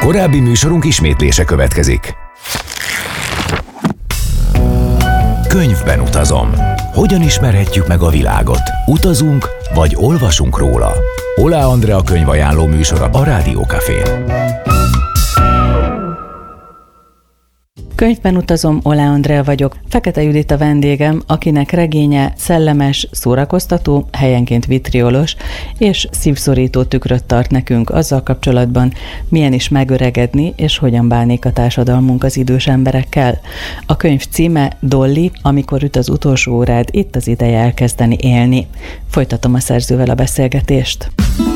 Korábbi műsorunk ismétlése következik. Könyvben utazom. Hogyan ismerhetjük meg a világot? Utazunk, vagy olvasunk róla? Oláh Andrea könyvajánló műsora a Rádió Cafén. Könyvben utazom, Oláh Andrea vagyok. Fekete Judit a vendégem, akinek regénye szellemes, szórakoztató, helyenként vitriolos és szívszorító tükröt tart nekünk azzal kapcsolatban, milyen is megöregedni és hogyan bánik a társadalmunk az idős emberekkel. A könyv címe Dolly, amikor üt az utolsó órád, itt az ideje elkezdeni élni. Folytatom a szerzővel a beszélgetést.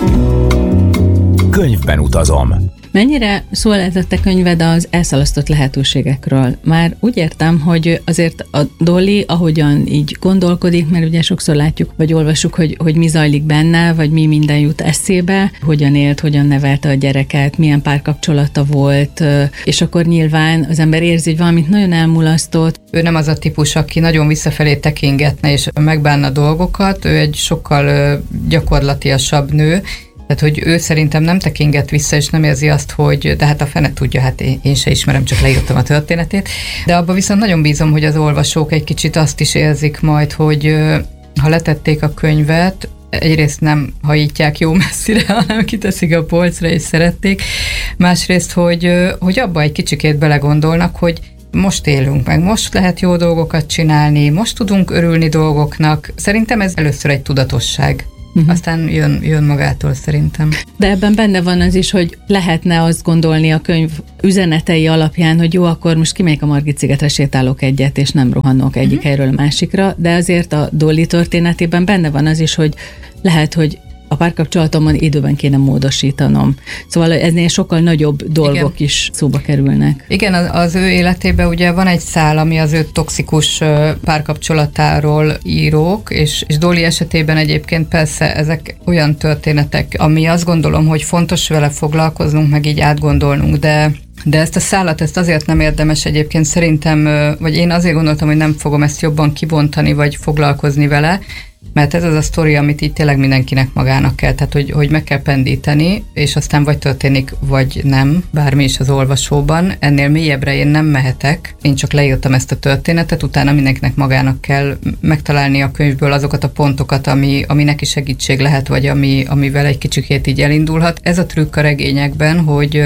Könyvben utazom. Mennyire szól ez a te könyved az elszalasztott lehetőségekről? Már úgy értem, hogy azért a Dolly, ahogyan így gondolkodik, mert ugye sokszor látjuk, vagy olvassuk, hogy mi zajlik benne, vagy mi minden jut eszébe, hogyan élt, hogyan nevelte a gyereket, milyen párkapcsolata volt, és akkor nyilván az ember érzi, hogy valamit nagyon elmulasztott. Ő nem az a típus, aki nagyon visszafelé tekingetne és megbánna dolgokat, ő egy sokkal gyakorlatiasabb nő. Tehát, hogy ő szerintem nem tekinget vissza, és nem érzi azt, hogy de hát a fene tudja, hát én se ismerem, csak leírtam a történetét. De abban viszont nagyon bízom, hogy az olvasók egy kicsit azt is érzik majd, hogy ha letették a könyvet, egyrészt nem hajítják jó messzire, hanem kiteszik a polcra, és szerették. Másrészt, hogy abba egy kicsikét belegondolnak, hogy most élünk meg, most lehet jó dolgokat csinálni, most tudunk örülni dolgoknak. Szerintem ez először egy tudatosság. Aztán jön magától szerintem. De ebben benne van az is, hogy lehetne azt gondolni a könyv üzenetei alapján, hogy jó, akkor most kimegyek a Margit-szigetre, sétálok egyet, és nem rohanok egyik helyről a másikra, de azért a Dolly történetében benne van az is, hogy lehet, hogy a párkapcsolatomon időben kéne módosítanom. Szóval eznél sokkal nagyobb dolgok is szóba kerülnek. Igen, az ő életében ugye van egy szál, ami az ő toxikus párkapcsolatáról írók, és Dolly esetében egyébként persze ezek olyan történetek, ami azt gondolom, hogy fontos vele foglalkoznunk, meg így átgondolnunk, de ezt a szálat, ezt azért nem érdemes egyébként szerintem, vagy én azért gondoltam, hogy nem fogom ezt jobban kibontani, vagy foglalkozni vele, mert ez az a sztori, amit így tényleg mindenkinek magának kell, tehát hogy meg kell pendíteni, és aztán vagy történik, vagy nem, bármi is az olvasóban. Ennél mélyebbre én nem mehetek, én csak leírtam ezt a történetet, utána mindenkinek magának kell megtalálni a könyvből azokat a pontokat, ami neki segítség lehet, vagy amivel egy kicsikét így elindulhat. Ez a trükk a regényekben, hogy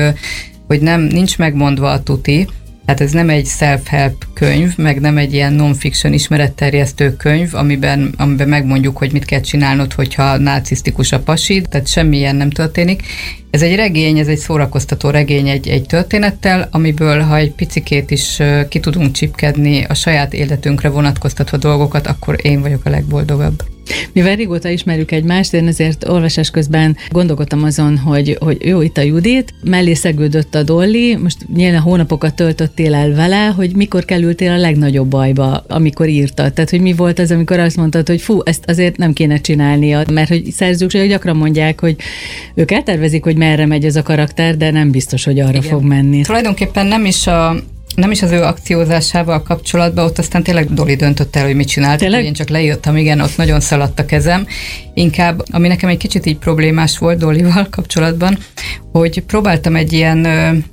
nincs megmondva a tuti. Hát ez nem egy self-help könyv, meg nem egy ilyen non-fiction ismeretterjesztő könyv, amiben megmondjuk, hogy mit kell csinálnod, hogyha narcisztikus a pasid, tehát semmilyen nem történik. Ez egy regény, ez egy szórakoztató regény egy történettel, amiből, ha egy picikét is ki tudunk csipkedni a saját életünkre vonatkoztatva dolgokat, akkor én vagyok a legboldogabb. Mivel régóta ismerjük egymást, én azért olvasás közben gondolkodtam azon, hogy jó, itt a Judit, mellé szegődött a Dolly, most nyilván hónapokat töltöttél el vele, hogy mikor kerültél a legnagyobb bajba, amikor írtad. Tehát, hogy mi volt az, amikor azt mondtad, hogy fú, ezt azért nem kéne csinálnia, mert hogy szerzők gyakran mondják, hogy ők eltervezik, hogy merre megy ez a karakter, de nem biztos, hogy arra fog menni. Tulajdonképpen nem is az ő akciózásával kapcsolatban, ott aztán tényleg Dolly döntött el, hogy mit csinált. Én csak leírtam, igen, ott nagyon szaladt a kezem. Inkább, ami nekem egy kicsit így problémás volt Dollyval kapcsolatban, hogy próbáltam egy ilyen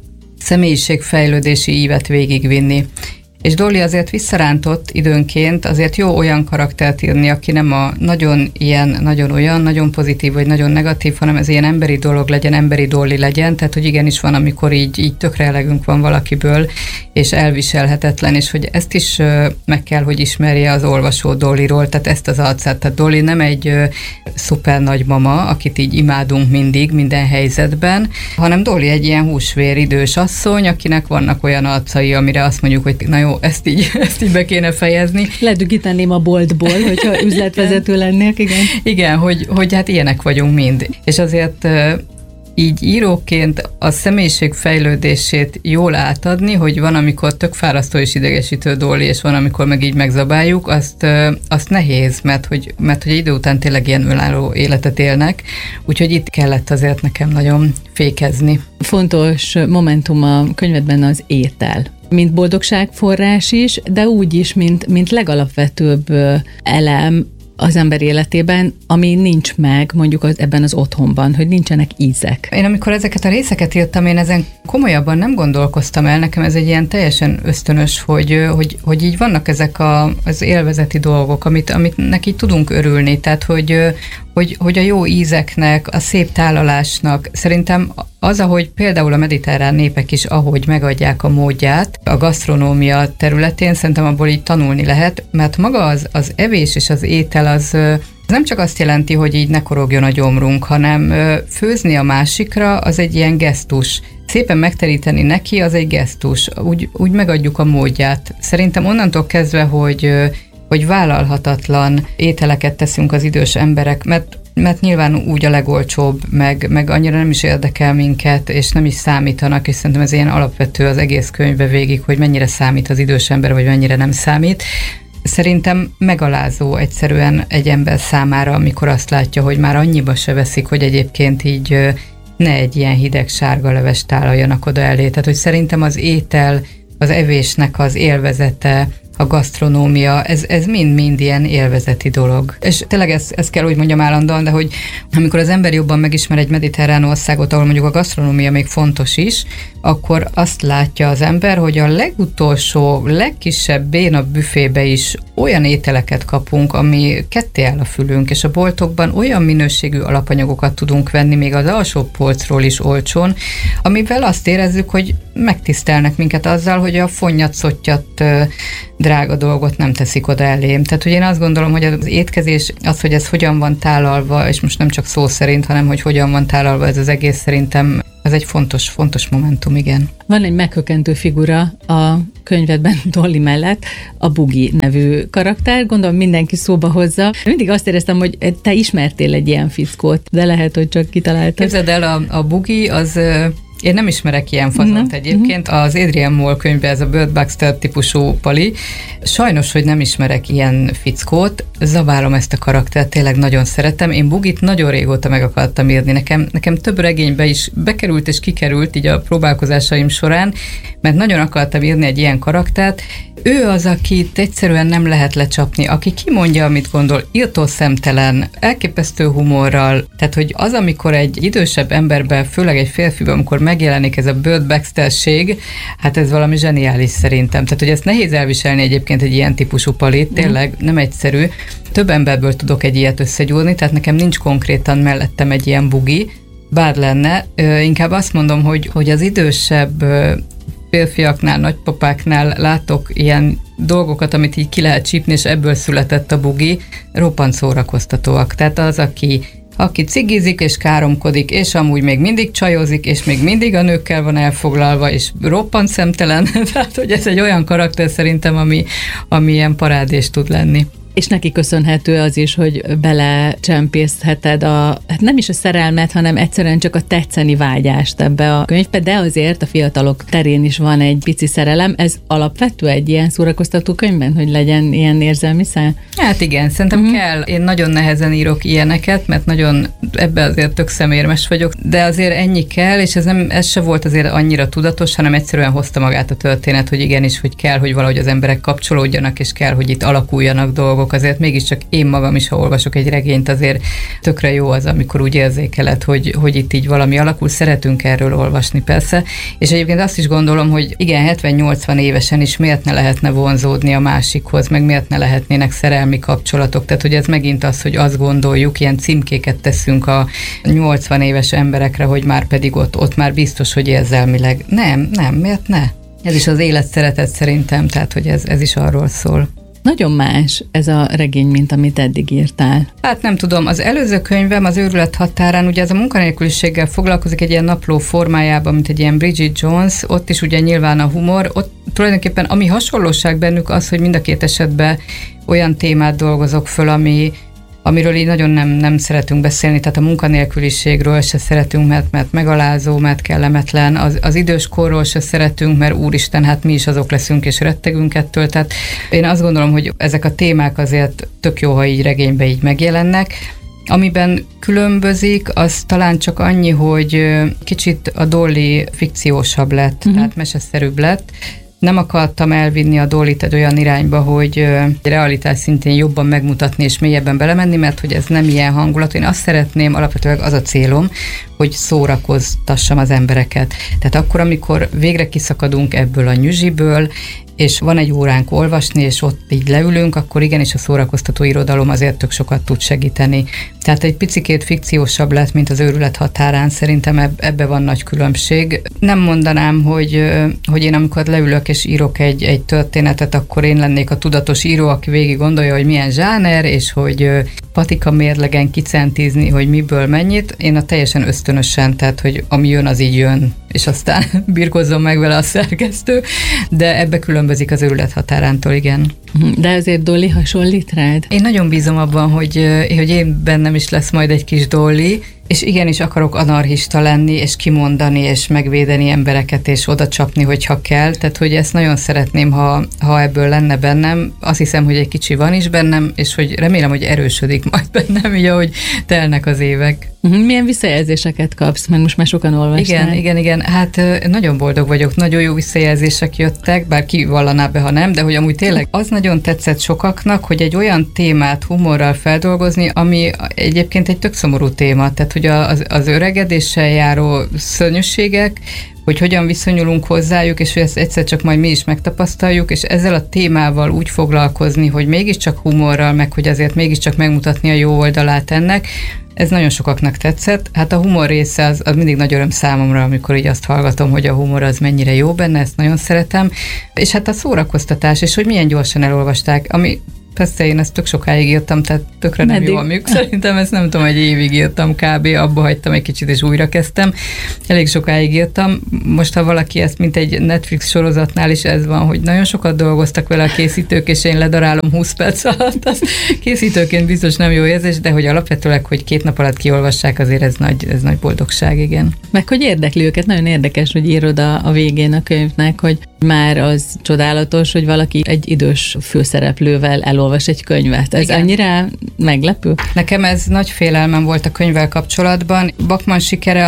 személyiségfejlődési ívet végigvinni. És Dolly azért visszarántott időnként, azért jó olyan karaktert írni, aki nem a nagyon ilyen, nagyon olyan, nagyon pozitív vagy nagyon negatív, hanem ez ilyen emberi dolog legyen, emberi Dolly legyen, tehát hogy igenis van, amikor így tökre elegünk van valakiből, és elviselhetetlen, és hogy ezt is meg kell, hogy ismerje az olvasó Dollyról, tehát ezt az arcát. Tehát Dolly nem egy szuper nagymama, akit így imádunk mindig, minden helyzetben, hanem Dolly egy ilyen húsvér idős asszony, akinek vannak olyan arcai, amire azt mondjuk, hogy na jó, ezt így be kéne fejezni. Ledügíteném a boltból, hogyha üzletvezető lennék, igen. Igen, hogy hát ilyenek vagyunk mind. És azért így íróként a személyiség fejlődését jól átadni, hogy van, amikor tök fárasztó és idegesítő Dolly, és van, amikor meg így megzabáljuk, azt nehéz, mert hogy egy idő után tényleg ilyen önálló életet élnek, úgyhogy itt kellett azért nekem nagyon fékezni. Fontos momentum a könyvedben az étel. Mint boldogságforrás is, de úgy is, mint legalapvetőbb elem az ember életében, ami nincs meg mondjuk ebben az otthonban, hogy nincsenek ízek. Én amikor ezeket a részeket írtam, én ezen komolyabban nem gondolkoztam el, nekem ez egy ilyen teljesen ösztönös, hogy így vannak ezek az élvezeti dolgok, amit neki tudunk örülni, tehát hogy a jó ízeknek, a szép tálalásnak, szerintem az, ahogy például a mediterrán népek is, ahogy megadják a módját a gasztronómia területén, szerintem abból így tanulni lehet, mert maga az evés és az étel az nem csak azt jelenti, hogy így ne korogjon a gyomrunk, hanem főzni a másikra az egy ilyen gesztus. Szépen megteríteni neki az egy gesztus. Úgy megadjuk a módját. Szerintem onnantól kezdve, hogy vállalhatatlan ételeket teszünk az idős emberek, mert nyilván úgy a legolcsóbb, meg annyira nem is érdekel minket, és nem is számítanak, és szerintem ez ilyen alapvető az egész könyvbe végig, hogy mennyire számít az idős ember, vagy mennyire nem számít. Szerintem megalázó egyszerűen egy ember számára, amikor azt látja, hogy már annyiba se veszik, hogy egyébként így ne egy ilyen hideg sárga leves tálaljanak oda elé. Tehát, hogy szerintem az étel, az evésnek az élvezete, a gasztronómia, ez mind ilyen élvezeti dolog. És tényleg ezt kell úgy mondjam állandóan, de hogy amikor az ember jobban megismer egy mediterrán országot, ahol mondjuk a gasztronómia még fontos is, akkor azt látja az ember, hogy a legutolsó, legkisebb béna büfébe is olyan ételeket kapunk, ami ketté áll a fülünk, és a boltokban olyan minőségű alapanyagokat tudunk venni, még az alsó polcról is olcsón, amivel azt érezzük, hogy megtisztelnek minket azzal, hogy a fonnyat-szottyat drága dolgot nem teszik oda elém. Tehát, hogy én azt gondolom, hogy az étkezés, az, hogy ez hogyan van tálalva, és most nem csak szó szerint, hanem hogy hogyan van tálalva ez az egész, szerintem ez egy fontos momentum, igen. Van egy meghökkentő figura a könyvedben Dolly mellett, a Bugi nevű karakter, gondolom mindenki szóba hozza. Mindig azt éreztem, hogy te ismertél egy ilyen fickót, de lehet, hogy csak kitaláltad. Képzeld el, a Bugi az... Én nem ismerek ilyen fazont egyébként. Az Adrian Mole könyvben ez a Burt Baxter típusú pali. Sajnos, hogy nem ismerek ilyen fickót. Zabálom ezt a karaktert, tényleg nagyon szeretem. Én Bugit nagyon régóta meg akartam írni. Nekem több regénybe is bekerült és kikerült így a próbálkozásaim során, mert nagyon akartam írni egy ilyen karaktert. Ő az, akit egyszerűen nem lehet lecsapni, aki kimondja, amit gondol, írtó szemtelen, elképesztő humorral. Tehát, hogy az, amikor egy idősebb emberben, főleg egy férfiban, amikor megjelenik ez a Burt Baxter-ség, hát ez valami zseniális szerintem. Tehát, hogy ezt nehéz elviselni egyébként egy ilyen típusú palit, tényleg nem egyszerű. Több emberből tudok egy ilyet összegyúrni, tehát nekem nincs konkrétan mellettem egy ilyen Bugi, bár lenne. Inkább azt mondom, hogy az idősebb férfiaknál, nagypapáknál látok ilyen dolgokat, amit így ki lehet csípni, és ebből született a Bugi, roppant szórakoztatóak. Tehát az, aki cigizik és káromkodik, és amúgy még mindig csajozik, és még mindig a nőkkel van elfoglalva, és roppant szemtelen. Tehát, hogy ez egy olyan karakter szerintem, ami ilyen parádés tud lenni. És neki köszönhető az is, hogy belecsempészheted hát nem is a szerelmet, hanem egyszerűen csak a tetszeni vágyást ebbe a könyvbe, de azért a fiatalok terén is van egy pici szerelem. Ez alapvető egy ilyen szórakoztató könyvben, hogy legyen ilyen érzelmi szál? Hát igen, szerintem kell. Én nagyon nehezen írok ilyeneket, mert nagyon ebbe azért tök szemérmes vagyok, de azért ennyi kell, és ez se volt azért annyira tudatos, hanem egyszerűen hozta magát a történet, hogy igenis, hogy kell, hogy valahogy az emberek kapcsolódjanak, és kell, hogy itt alakuljanak dolgok. Azért mégiscsak én magam is, ha olvasok egy regényt, azért tökre jó az, amikor úgy érzékeled, hogy itt így valami alakul. Szeretünk erről olvasni persze, és egyébként azt is gondolom, hogy igen, 70-80 évesen is miért ne lehetne vonzódni a másikhoz, meg miért ne lehetnének szerelmi kapcsolatok. Tehát, hogy ez megint az, hogy azt gondoljuk, ilyen címkéket teszünk a 80 éves emberekre, hogy már pedig ott már biztos, hogy érzelmileg. Nem, miért ne? Ez is az élet szeretet szerintem, tehát, hogy ez is arról szól. Nagyon más ez a regény, mint amit eddig írtál. Hát nem tudom, az előző könyvem, az Őrület határán, ugye ez a munkanélküliséggel foglalkozik egy ilyen napló formájában, mint egy ilyen Bridget Jones, ott is ugye nyilván a humor, ott tulajdonképpen ami hasonlóság bennük az, hogy mind a két esetben olyan témát dolgozok föl, amiről így nagyon nem szeretünk beszélni, tehát a munkanélküliségről se szeretünk, mert megalázó, mert kellemetlen, az időskorról se szeretünk, mert úristen, hát mi is azok leszünk, és rettegünk ettől, tehát én azt gondolom, hogy ezek a témák azért tök jó, ha így regényben így megjelennek. Amiben különbözik, az talán csak annyi, hogy kicsit a Dolly fikciósabb lett, tehát meseszerűbb lett, Nem akartam elvinni a Dollyt egy olyan irányba, hogy realitás szintén jobban megmutatni és mélyebben belemenni, mert hogy ez nem ilyen hangulat. Én azt szeretném, alapvetően az a célom, hogy szórakoztassam az embereket. Tehát akkor, amikor végre kiszakadunk ebből a nyüzsiből, és van egy óránk olvasni, és ott így leülünk, akkor igenis a szórakoztató irodalom azért tök sokat tud segíteni. Tehát egy picikét fikciósabb lett, mint az Őrület határán, szerintem ebbe van nagy különbség. Nem mondanám, hogy én amikor leülök és írok egy történetet, akkor én lennék a tudatos író, aki végig gondolja, hogy milyen zsáner, és hogy patika mérlegen kicentizni, hogy miből mennyit. Én a teljesen ösztönösen, tehát hogy ami jön, az így jön, és aztán birkozzon meg vele a szerkesztő, de ebbe különbözik az Őrület határántól, igen. De azért Dolly hasonlít rád? Én nagyon bízom abban, hogy én bennem is lesz majd egy kis Dolly, és igenis akarok anarchista lenni, és kimondani, és megvédeni embereket, és oda csapni, hogyha kell. Tehát, hogy ezt nagyon szeretném, ha ebből lenne bennem. Azt hiszem, hogy egy kicsi van is bennem, és hogy remélem, hogy erősödik majd bennem, így ahogy telnek az évek. Milyen visszajelzéseket kapsz? Mert most már sokan olvasták. Igen. Hát nagyon boldog vagyok, nagyon jó visszajelzések jöttek, bár ki vallaná be, ha nem, de hogy amúgy tényleg az nagyon tetszett sokaknak, hogy egy olyan témát humorral feldolgozni, ami egyébként egy tök szomorú téma, tehát hogy az öregedéssel járó szörnyűségek, hogy hogyan viszonyulunk hozzájuk, és hogy ezt egyszer csak majd mi is megtapasztaljuk, és ezzel a témával úgy foglalkozni, hogy mégiscsak humorral, meg hogy azért mégiscsak megmutatni a jó oldalát ennek, ez nagyon sokaknak tetszett. Hát a humor része az mindig nagy öröm számomra, amikor így azt hallgatom, hogy a humor az mennyire jó benne, ezt nagyon szeretem. És hát a szórakoztatás, és hogy milyen gyorsan elolvasták, ami persze én ezt tök sokáig írtam, tehát tökre nem jó a műk. Szerintem ezt nem tudom, egy évig írtam kb. Abba hagytam egy kicsit, és újra kezdtem. Elég sokáig írtam. Most, ha valaki ezt, mint egy Netflix sorozatnál is ez van, hogy nagyon sokat dolgoztak vele a készítők, és én ledarálom 20 perc alatt, az készítőként biztos nem jó érzés, de hogy alapvetőleg, hogy 2 nap alatt kiolvassák, azért ez nagy boldogság, igen. Meg hogy érdekli őket, nagyon érdekes, hogy írod a végén a könyvnek, hogy már az csodálatos, hogy valaki egy idős főszereplővel elolvas egy könyvet. Ez igen. Annyira meglepő? Nekem ez nagy félelmem volt a könyvvel kapcsolatban. Bachmann sikere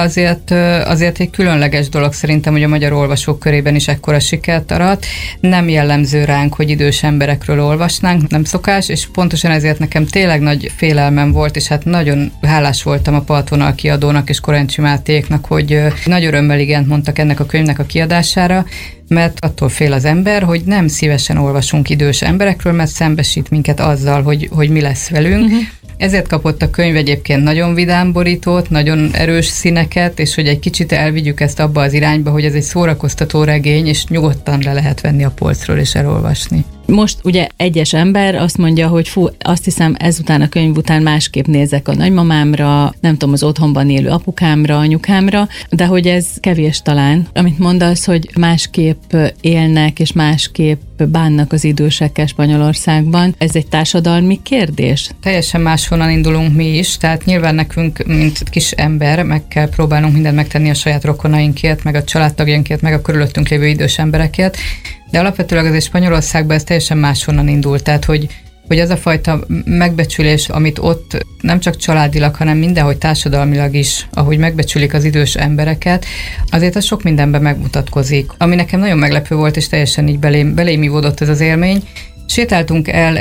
azért egy különleges dolog szerintem, hogy a magyar olvasók körében is ekkora sikert arat. Nem jellemző ránk, hogy idős emberekről olvasnánk, nem szokás, és pontosan ezért nekem tényleg nagy félelmem volt, és hát nagyon hálás voltam a Partvonal kiadónak és Korencsi Mátéknak, hogy nagy örömmel igent mondtak ennek a könyvnek a kiadására, mert attól fél az ember, hogy nem szívesen olvasunk idős emberekről, mert szembesít minket azzal, hogy mi lesz velünk. Ezért kapott a könyv egyébként nagyon vidám borítót, nagyon erős színeket, és hogy egy kicsit elvigyük ezt abba az irányba, hogy ez egy szórakoztató regény, és nyugodtan le lehet venni a polcról és elolvasni. Most ugye egyes ember azt mondja, hogy azt hiszem ezután a könyv után másképp nézek a nagymamámra, nem tudom, az otthonban élő apukámra, anyukámra, de hogy ez kevés talán. Amit mondasz, hogy másképp élnek és másképp bánnak az idősekkel Spanyolországban. Ez egy társadalmi kérdés? Teljesen máshonnan indulunk mi is, tehát nyilván nekünk, mint kis ember, meg kell próbálnunk mindent megtenni a saját rokonainkért, meg a családtagjainkért, meg a körülöttünk lévő idős emberekért, de alapvetőleg azért Spanyolországban ez teljesen máshonnan indult, tehát hogy az a fajta megbecsülés, amit ott nem csak családilag, hanem mindenhogy társadalmilag is, ahogy megbecsülik az idős embereket, azért az sok mindenben megmutatkozik. Ami nekem nagyon meglepő volt, és teljesen így belém ivódott ez az élmény. Sétáltunk el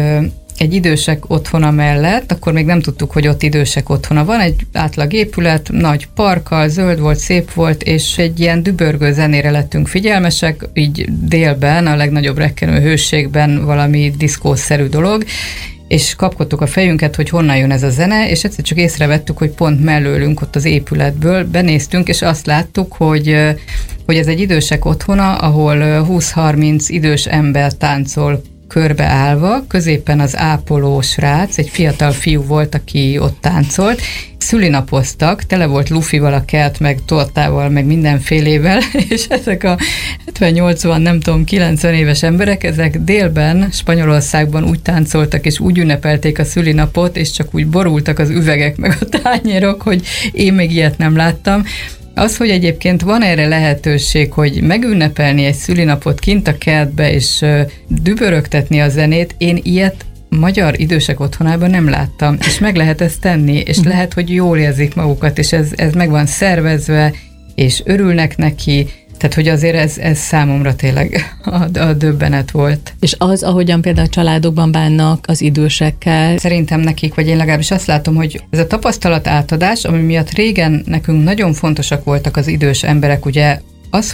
egy idősek otthona mellett, akkor még nem tudtuk, hogy ott idősek otthona van, egy átlag épület, nagy parkkal, zöld volt, szép volt, és egy ilyen dübörgő zenére lettünk figyelmesek, így délben, a legnagyobb rekkenő hőségben valami diszkószerű dolog, és kapkodtuk a fejünket, hogy honnan jön ez a zene, és egyszer csak észrevettük, hogy pont mellőlünk ott az épületből benéztünk, és azt láttuk, hogy ez egy idősek otthona, ahol 20-30 idős ember táncol körbeállva, középen az ápoló srác, egy fiatal fiú volt, aki ott táncolt, szülinapoztak, tele volt lufival a kert, meg tortával, meg mindenfélével, és ezek a 70-80, nem tudom, 90 éves emberek, ezek délben Spanyolországban úgy táncoltak, és úgy ünnepelték a szülinapot, és csak úgy borultak az üvegek, meg a tányérok, hogy én még ilyet nem láttam. Az, hogy egyébként van erre lehetőség, hogy megünnepelni egy szülinapot kint a kertbe, és dübörögtetni a zenét, én ilyet magyar idősek otthonában nem láttam, és meg lehet ezt tenni, és lehet, hogy jól érzik magukat, és ez meg van szervezve, és örülnek neki, Tehát, hogy azért ez számomra tényleg a döbbenet volt. És az, ahogyan például a családokban bánnak az idősekkel? Szerintem nekik, vagy én legalábbis azt látom, hogy ez a tapasztalat átadás, ami miatt régen nekünk nagyon fontosak voltak az idős emberek, ugye az,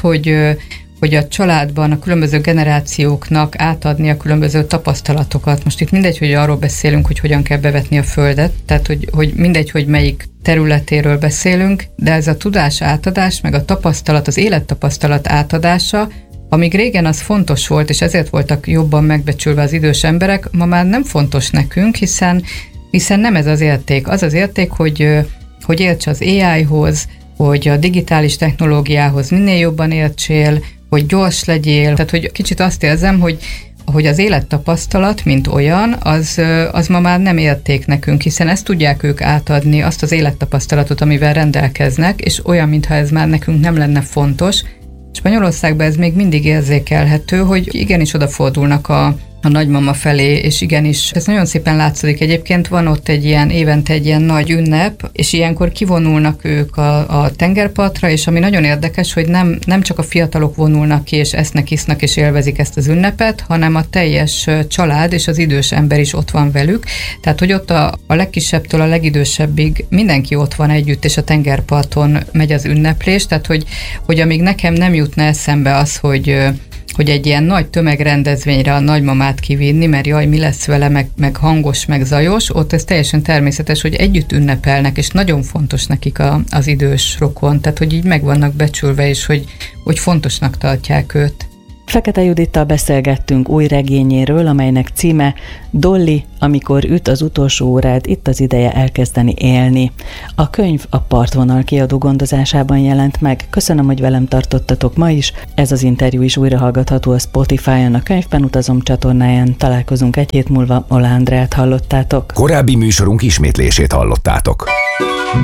hogy a családban a különböző generációknak átadni a különböző tapasztalatokat. Most itt mindegy, hogy arról beszélünk, hogy hogyan kell bevetni a földet, tehát hogy mindegy, hogy melyik területéről beszélünk, de ez a tudás átadás, meg a tapasztalat, az élettapasztalat átadása, amíg régen az fontos volt, és ezért voltak jobban megbecsülve az idős emberek, ma már nem fontos nekünk, hiszen nem ez az érték. Az az érték, hogy érts az AI-hoz, hogy a digitális technológiához minél jobban értsél, hogy gyors legyél. Tehát, hogy kicsit azt érzem, hogy az élettapasztalat, mint olyan, az ma már nem érték nekünk, hiszen ezt tudják ők átadni, azt az élettapasztalatot, amivel rendelkeznek, és olyan, mintha ez már nekünk nem lenne fontos. Spanyolországban ez még mindig érzékelhető, hogy igenis odafordulnak a nagymama felé, és igenis, ez nagyon szépen látszik. Egyébként van ott évente egy ilyen nagy ünnep, és ilyenkor kivonulnak ők a tengerpartra, és ami nagyon érdekes, hogy nem csak a fiatalok vonulnak ki, és esznek, isznak, és élvezik ezt az ünnepet, hanem a teljes család és az idős ember is ott van velük. Tehát, hogy ott a legkisebbtől a legidősebbig mindenki ott van együtt, és a tengerparton megy az ünneplés, tehát, hogy amíg nekem nem jutna eszembe az, hogy egy ilyen nagy tömegrendezvényre a nagymamát kivinni, mert jaj, mi lesz vele, meg hangos, meg zajos, ott ez teljesen természetes, hogy együtt ünnepelnek, és nagyon fontos nekik az idős rokon, tehát hogy így meg vannak becsülve, és hogy fontosnak tartják őt. Fekete Judittal beszélgettünk új regényéről, amelynek címe Dolly, amikor üt az utolsó órád, itt az ideje elkezdeni élni. A könyv a Partvonal kiadó gondozásában jelent meg. Köszönöm, hogy velem tartottatok ma is. Ez az interjú is újra hallgatható a Spotify-on, a Könyvben utazom csatornáján. Találkozunk egy hét múlva, Oláh Andreát hallottátok. Korábbi műsorunk ismétlését hallottátok.